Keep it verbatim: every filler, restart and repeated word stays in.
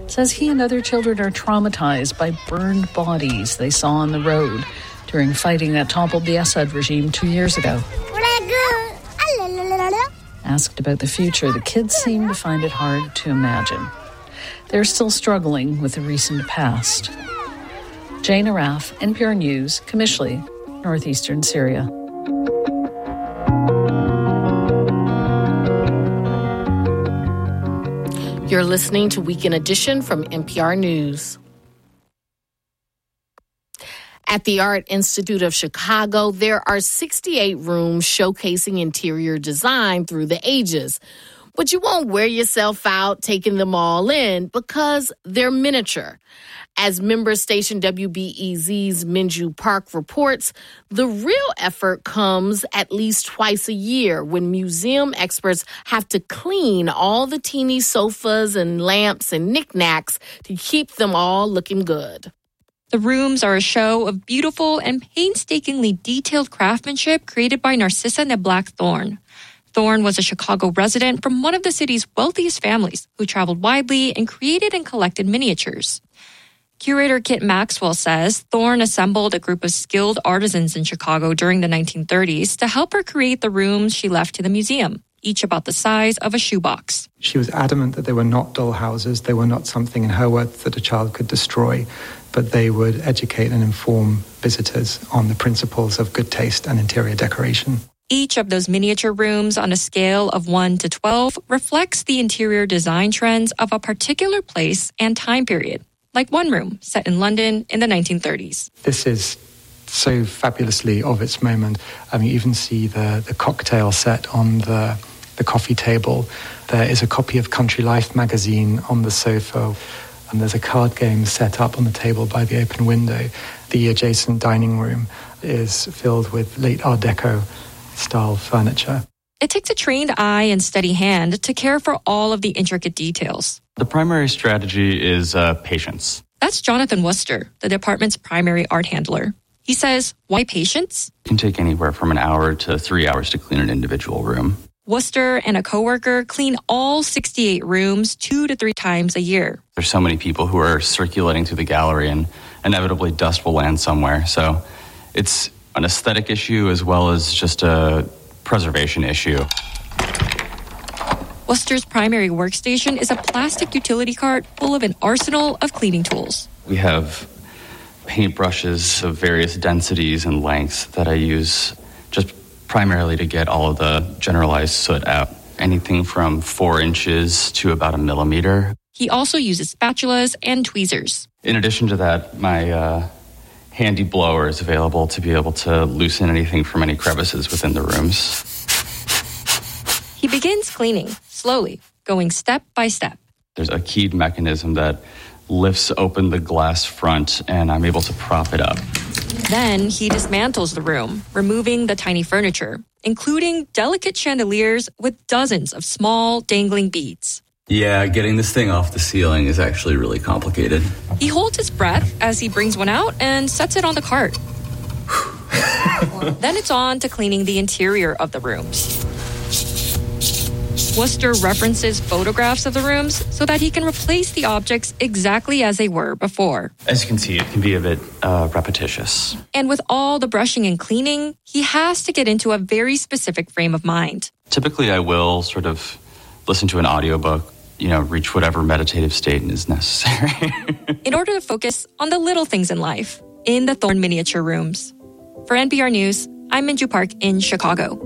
says he and other children are traumatized by burned bodies they saw on the road during fighting that toppled the Assad regime two years ago. Asked about the future, the kids seem to find it hard to imagine. They're still struggling with the recent past. Jane Araf, N P R News, Qamishli, northeastern Syria. You're listening to Weekend Edition from N P R News. At the Art Institute of Chicago, there are sixty-eight rooms showcasing interior design through the ages. But you won't wear yourself out taking them all in because they're miniature. As member station W B E Z's Minju Park reports, the real effort comes at least twice a year when museum experts have to clean all the teeny sofas and lamps and knickknacks to keep them all looking good. The rooms are a show of beautiful and painstakingly detailed craftsmanship created by Narcissa Neblack Thorne. Thorne was a Chicago resident from one of the city's wealthiest families who traveled widely and created and collected miniatures. Curator Kit Maxwell says Thorne assembled a group of skilled artisans in Chicago during the nineteen thirties to help her create the rooms she left to the museum, each about the size of a shoebox. She was adamant that they were not doll houses. They were not something in her words that a child could destroy, but they would educate and inform visitors on the principles of good taste and interior decoration. Each of those miniature rooms on a scale of one to twelve reflects the interior design trends of a particular place and time period, like one room set in London in the nineteen thirties. This is so fabulously of its moment. I mean, you even see the, the cocktail set on the, the coffee table. There is a copy of Country Life magazine on the sofa, and there's a card game set up on the table by the open window. The adjacent dining room is filled with late Art Deco style furniture. It takes a trained eye and steady hand to care for all of the intricate details. The primary strategy is uh, patience. That's Jonathan Worcester, the department's primary art handler. He says, why patience? It can take anywhere from an hour to three hours to clean an individual room. Worcester and a coworker clean all sixty-eight rooms two to three times a year. There's so many people who are circulating through the gallery, and inevitably dust will land somewhere. So it's an aesthetic issue as well as just a preservation issue. Worcester's primary workstation is a plastic utility cart full of an arsenal of cleaning tools. We have paintbrushes of various densities and lengths that I use just primarily to get all of the generalized soot out. Anything from four inches to about a millimeter. He also uses spatulas and tweezers. In addition to that, my uh, handy blower is available to be able to loosen anything from any crevices within the rooms. He begins cleaning, slowly, going step by step. There's a keyed mechanism that lifts open the glass front, and I'm able to prop it up. Then he dismantles the room, removing the tiny furniture, including delicate chandeliers with dozens of small, dangling beads. Yeah, getting this thing off the ceiling is actually really complicated. He holds his breath as he brings one out and sets it on the cart. Then it's on to cleaning the interior of the rooms. Worcester references photographs of the rooms so that he can replace the objects exactly as they were before. As you can see, it can be a bit uh, repetitious. And with all the brushing and cleaning, he has to get into a very specific frame of mind. Typically, I will sort of listen to an audiobook, you know, reach whatever meditative state is necessary. In order to focus on the little things in life, in the Thorne miniature rooms. For N P R News, I'm Minju Park in Chicago.